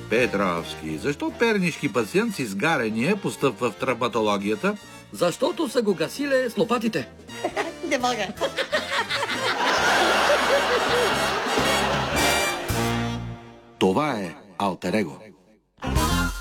Петровски, защо пернишки пациент с изгарение постъпва в травматологията? Защото са го гасиле с лопатите. Не мога. Това е Алтер Его.